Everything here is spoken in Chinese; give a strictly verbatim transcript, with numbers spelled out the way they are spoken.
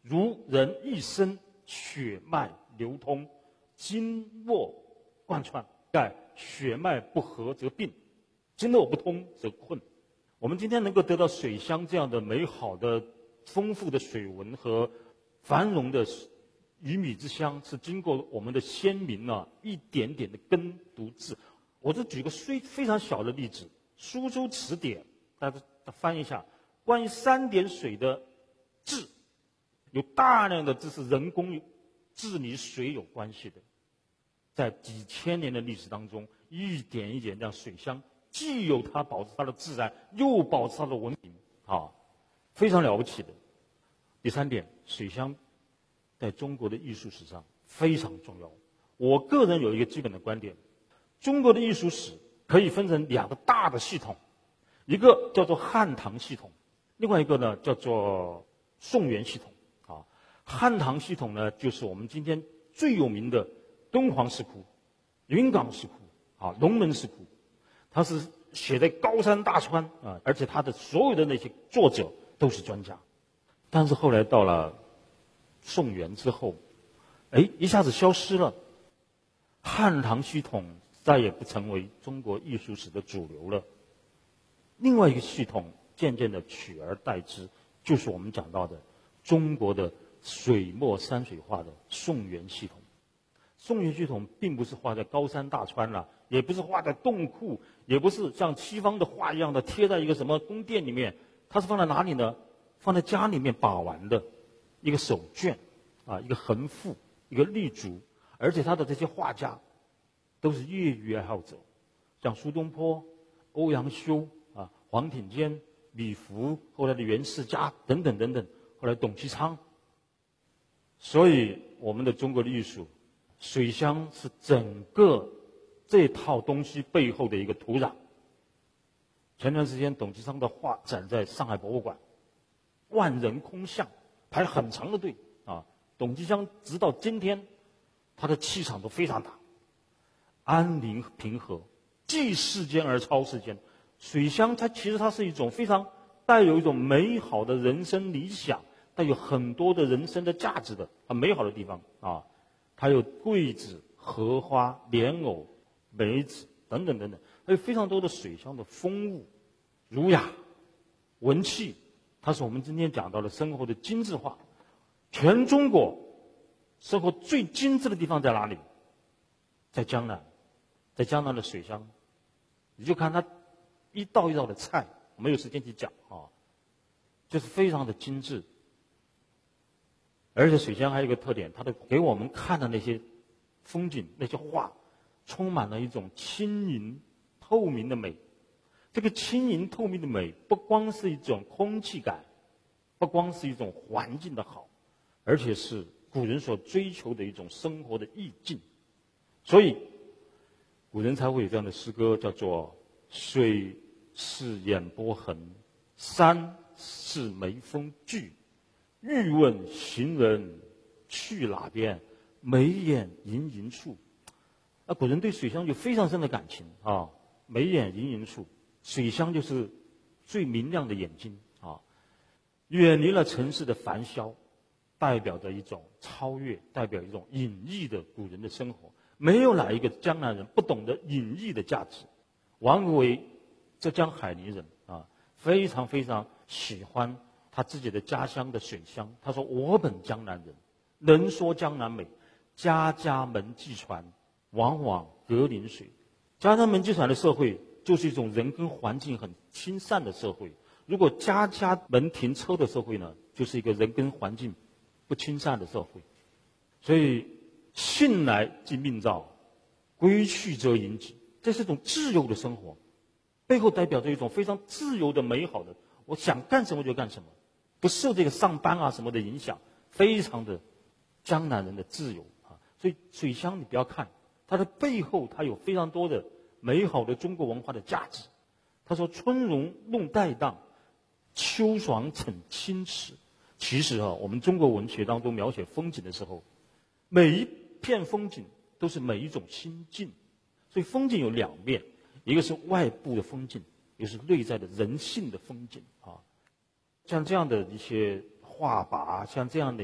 如人一生血脉流通，经络贯穿，盖血脉不和则病，经络不通则困。我们今天能够得到水乡这样的美好的、丰富的水文和繁荣的鱼米之乡，是经过我们的先民啊一点点的耕读制。我就举个非非常小的例子，苏州词典，大家翻一下，关于三点水的治，有大量的字是人工治理水有关系的。在几千年的历史当中，一点一点让水乡既有它保持它的自然，又保持它的文明，啊，非常了不起的。第三点，水乡在中国的艺术史上非常重要。我个人有一个基本的观点，中国的艺术史可以分成两个大的系统，一个叫做汉唐系统，另外一个呢叫做宋元系统。啊，汉唐系统呢，就是我们今天最有名的敦煌石窟、云冈石窟、啊龙门石窟，它是写在高山大川啊，而且它的所有的那些作者都是专家。但是后来到了宋元之后，哎，一下子消失了，汉唐系统再也不成为中国艺术史的主流了。另外一个系统渐渐的取而代之，就是我们讲到的中国的水墨山水画的宋元系统。宋元系统并不是画在高山大川了，也不是画在洞窟，也不是像西方的画一样的贴在一个什么宫殿里面，它是放在哪里呢？放在家里面把玩的一个手卷啊，一个横幅，一个立竹，而且他的这些画家都是业余爱好者，像苏东坡、欧阳修啊、黄庭坚、李福，后来的袁世嘉等等等等，后来董其昌。所以我们的中国的艺术，水乡是整个这套东西背后的一个土壤。前段时间董其昌的画展在上海博物馆，万人空巷，排很长的队啊。董其昌直到今天，他的气场都非常大，安宁平和，继世间而超世间。水乡它其实它是一种非常带有一种美好的人生理想，带有很多的人生的价值的很美好的地方啊。它有桂子、荷花、莲藕、梅子等等等等，还有非常多的水乡的风物、儒雅、文气。它是我们今天讲到的生活的精致化。全中国生活最精致的地方在哪里？在江南，在江南的水乡。你就看它一道一道的菜，我没有时间去讲啊，就是非常的精致。而且水乡还有一个特点，它的给我们看的那些风景、那些画，充满了一种轻盈透明的美。这个轻盈透明的美，不光是一种空气感，不光是一种环境的好，而且是古人所追求的一种生活的意境。所以古人才会有这样的诗歌，叫做水是眼波痕，山是眉峰聚，欲问行人去哪边，眉眼盈盈处。那古人对水乡有非常深的感情啊，眉眼盈盈处，水乡就是最明亮的眼睛啊，远离了城市的繁嚣，代表着一种超越，代表一种隐逸的古人的生活。没有哪一个江南人不懂得隐逸的价值。王维，浙江海宁人啊，非常非常喜欢他自己的家乡的水乡。他说：“我本江南人，能说江南美。家家门际船，往往隔陵水。”家家门际船的社会，就是一种人跟环境很亲善的社会。如果家家门停车的社会呢，就是一个人跟环境不亲善的社会。所以信来即命造，归去则隐己，这是一种自由的生活，背后代表着一种非常自由的美好的，我想干什么就干什么，不受这个上班啊什么的影响，非常的江南人的自由啊。所以水乡你不要看它的背后，它有非常多的美好的中国文化的价值。他说：“春荣弄带荡，秋爽逞清池。”其实啊，我们中国文学当中描写风景的时候，每一片风景都是每一种心境。所以风景有两面，一个是外部的风景，一个是内在的人性的风景啊。像这样的一些画靶，像这样的